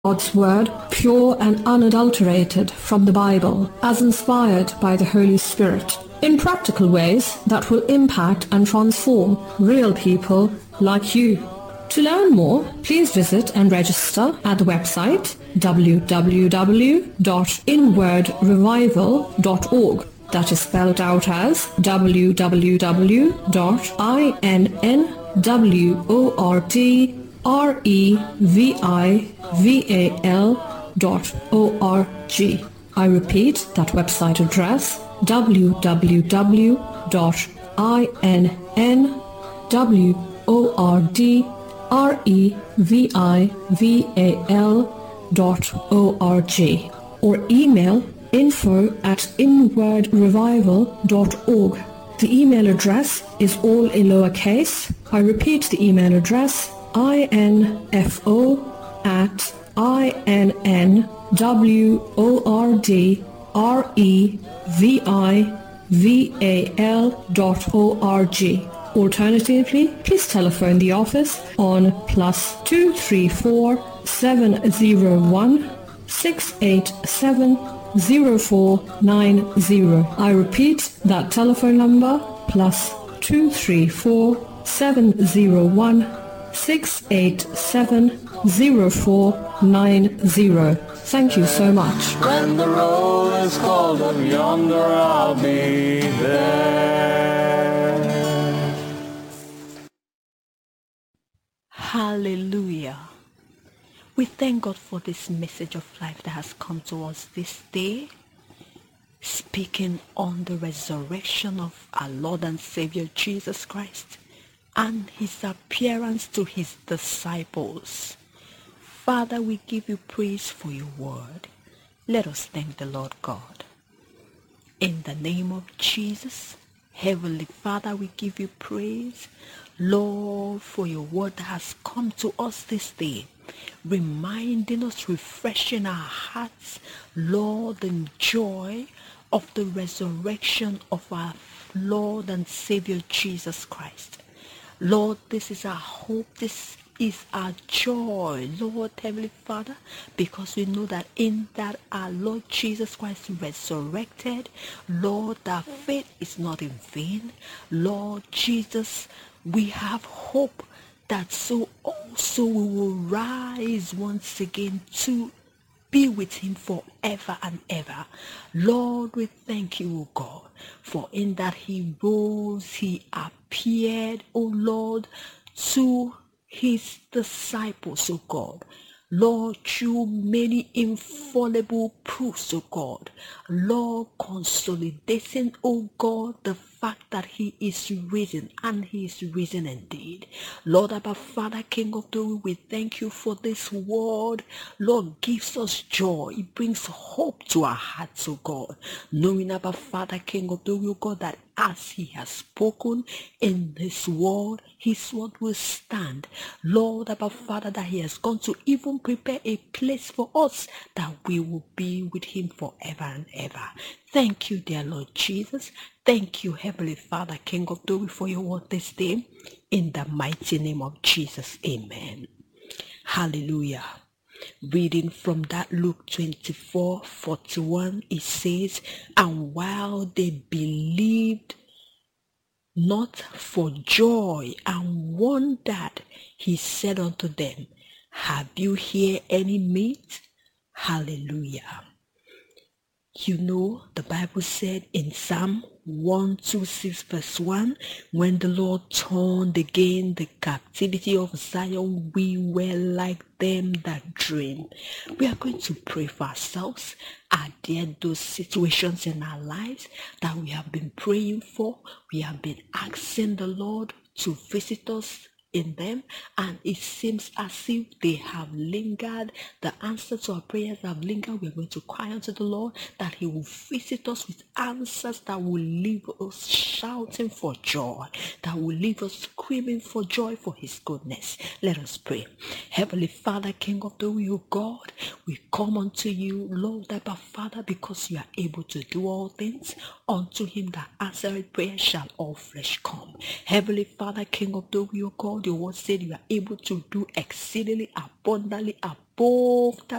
God's Word, pure and unadulterated from the Bible, as inspired by the Holy Spirit, in practical ways that will impact and transform real people like you. To learn more, please visit and register at the website www.inwardrevival.org. That is spelled out as www.inwardrevival.org. I repeat that website address, www.inwardrevival.org, or email info@inwardrevival.org. The email address is all in lowercase. I repeat the email address, info@inwardrevival.org. Alternatively, please telephone the office on +234 701 687 0490. I repeat that telephone number, +234 701 687 0490. Thank you so much. When the roll is called up yonder, I'll be there. Hallelujah. We thank God for this message of life that has come to us this day, speaking on the resurrection of our Lord and Savior Jesus Christ and his appearance to his disciples. Father, we give you praise for your word. Let us thank the Lord God. In the name of Jesus, Heavenly Father, we give you praise, Lord, for your word that has come to us this day, reminding us, refreshing our hearts, Lord, the joy of the resurrection of our Lord and Savior Jesus Christ. Lord, this is our hope, this is our joy, Lord, Heavenly Father, because we know that in that our Lord Jesus Christ resurrected, Lord, our faith is not in vain. Lord Jesus, we have hope that so also we will rise once again to be with him forever and ever. Lord, we thank you, O God, for in that he rose, he appeared, O Lord, to his disciples, O God. Lord, through many infallible proofs, O God. Lord, consolidating, O God, the fact that he is risen, and he is risen indeed. Lord, Abba Father, King of glory, we thank you for this word. Lord, gives us joy. It brings hope to our hearts, O God. Knowing, Abba Father, King of glory, O God, that as he has spoken in his word will stand. Lord, Abba Father, that he has gone to even prepare a place for us, that we will be with him forever and ever. Thank you, dear Lord Jesus. Thank you, Heavenly Father, King of glory, for your word this day. In the mighty name of Jesus, amen. Hallelujah. Reading from that Luke 24:41, it says, and while they believed not for joy and wondered, he said unto them, have you here any meat? Hallelujah. You know, the Bible said in Psalm 126 verse 1, when the Lord turned again the captivity of Zion, we were like them that dream. We are going to pray for ourselves. Are there those situations in our lives that we have been praying for? We have been asking the Lord to visit us in them, and it seems as if they have lingered. The answer to our prayers have lingered. We are going to cry unto the Lord that he will visit us with answers that will leave us shouting for joy, that will leave us screaming for joy for his goodness. Let us pray. Heavenly Father, King of glory, O God, we come unto you, Lord, Abba Father, because you are able to do all things. Unto him that answered prayer shall all flesh come. Heavenly Father, King of glory, O God, your word said you are able to do exceedingly abundantly above that